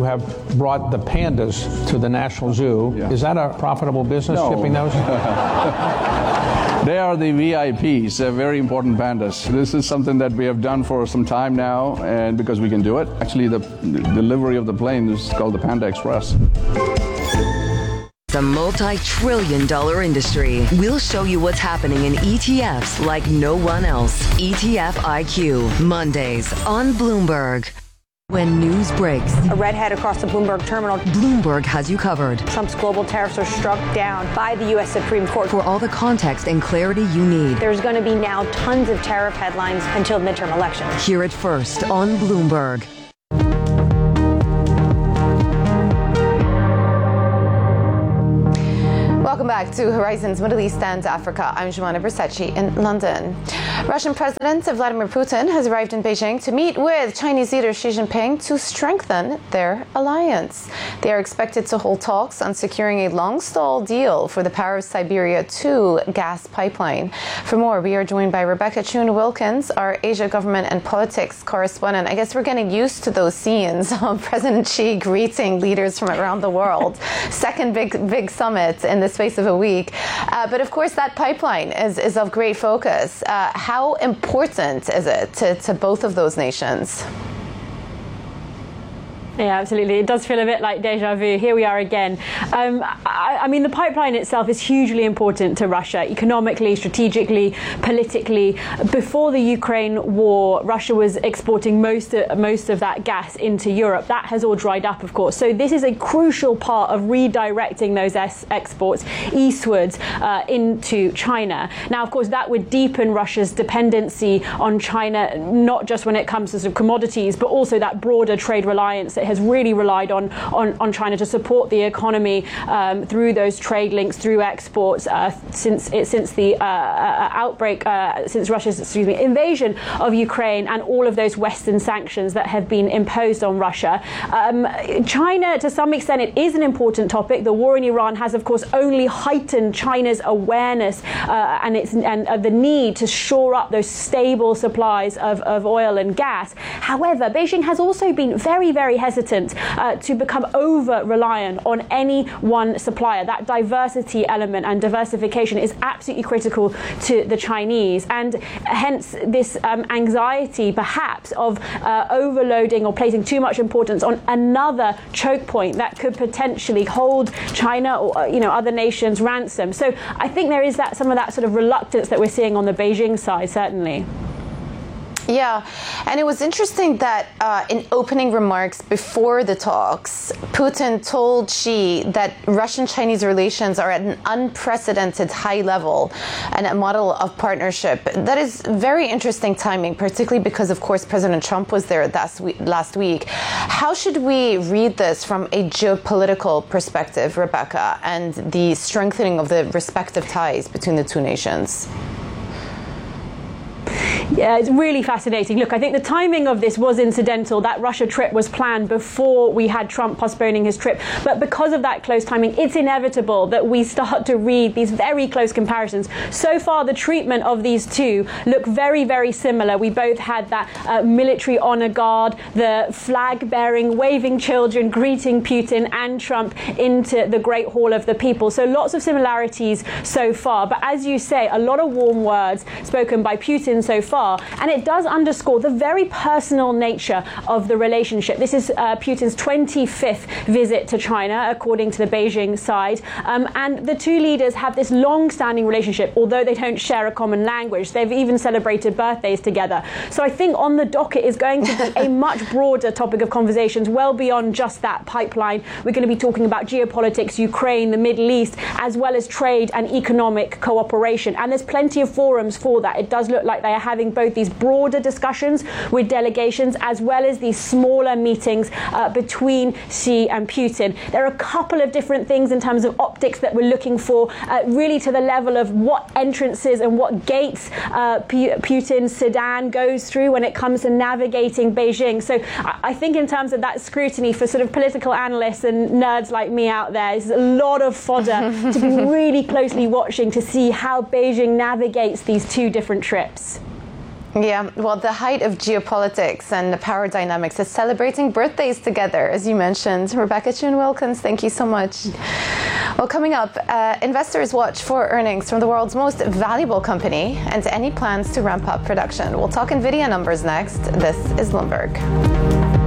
have brought the pandas to the National Zoo. Yeah. Is that a profitable business, shipping those? They are the VIPs. They're very important pandas. This is something that we have done for some time now, and because we can do it. Actually, the delivery of the plane is called the Panda Express. The multi-trillion-dollar industry. We'll show you what's happening in ETFs like no one else. ETF IQ, Mondays on Bloomberg. When news breaks, a redhead across the Bloomberg terminal. Bloomberg has you covered. Trump's global tariffs are struck down by the U.S. Supreme Court. For all the context and clarity you need. There's going to be now tons of tariff headlines until midterm elections. Hear it first on Bloomberg. Welcome back to Horizons Middle East and Africa. I'm Jumana Bersachi in London. Russian President Vladimir Putin has arrived in Beijing to meet with Chinese leader Xi Jinping to strengthen their alliance. They are expected to hold talks on securing a long-stalled deal for the Power of Siberia 2 gas pipeline. For more, we are joined by Rebecca Chun-Wilkins, our Asia government and politics correspondent. I guess we're getting used to those scenes of President Xi greeting leaders from around the world. Second big summit in the space of a week. But of course, that pipeline is of great focus. How important is it to both of those nations? Yeah, absolutely. It does feel a bit like deja vu. Here we are again. I mean, the pipeline itself is hugely important to Russia, economically, strategically, politically. Before the Ukraine war, Russia was exporting most of that gas into Europe. That has all dried up, of course. So this is a crucial part of redirecting those exports eastwards into China. Now, of course, that would deepen Russia's dependency on China, not just when it comes to sort of commodities, but also that broader trade reliance that has really relied on China to support the economy through those trade links, through exports since the outbreak, since Russia's invasion of Ukraine, and all of those Western sanctions that have been imposed on Russia. China, to some extent, it is an important topic. The war in Iran has, of course, only heightened China's awareness and the need to shore up those stable supplies of oil and gas. However, Beijing has also been very, very hesitant to become over-reliant on any one supplier. That diversity element and diversification is absolutely critical to the Chinese, and hence this anxiety perhaps of overloading or placing too much importance on another choke point that could potentially hold China or other nations ransom. So I think there is some of that sort of reluctance that we're seeing on the Beijing side, certainly. Yeah, and it was interesting that in opening remarks before the talks, Putin told Xi that Russian-Chinese relations are at an unprecedented high level and a model of partnership. That is very interesting timing, particularly because, of course, President Trump was there last week. How should we read this from a geopolitical perspective, Rebecca, and the strengthening of the respective ties between the two nations? Yeah, it's really fascinating. Look, I think the timing of this was incidental. That Russia trip was planned before we had Trump postponing his trip. But because of that close timing, it's inevitable that we start to read these very close comparisons. So far, the treatment of these two look very, very similar. We both had that military honor guard, the flag-bearing, waving children, greeting Putin and Trump into the Great Hall of the People. So lots of similarities so far. But as you say, a lot of warm words spoken by Putin so far. And it does underscore the very personal nature of the relationship. This is Putin's 25th visit to China, according to the Beijing side. And the two leaders have this long-standing relationship, although they don't share a common language. They've even celebrated birthdays together. So I think on the docket is going to be a much broader topic of conversations, well beyond just that pipeline. We're going to be talking about geopolitics, Ukraine, the Middle East, as well as trade and economic cooperation. And there's plenty of forums for that. It does look like they are having both these broader discussions with delegations as well as these smaller meetings between Xi and Putin. There are a couple of different things in terms of optics that we're looking for, really to the level of what entrances and what gates Putin's sedan goes through when it comes to navigating Beijing. So I think in terms of that scrutiny for sort of political analysts and nerds like me out there, there's a lot of fodder to be really closely watching to see how Beijing navigates these two different trips. Yeah, well, the height of geopolitics and the power dynamics is celebrating birthdays together, as you mentioned. Rebecca Chun-Wilkins, thank you so much. Well, coming up, investors watch for earnings from the world's most valuable company and any plans to ramp up production. We'll talk NVIDIA numbers next. This is Bloomberg.